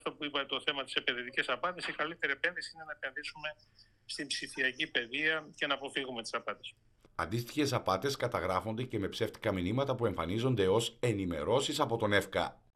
αυτό που είπα, το θέμα της επενδυτικής απάτης, η καλύτερη επένδυση είναι να επενδύσουμε στην ψηφιακή παιδεία και να αποφύγουμε τις απάτες. Αντίστοιχες απάτες καταγράφονται και με ψεύτικα μηνύματα που εμφανίζονται ως ενημερώσεις από τον ΕΦΚΑ.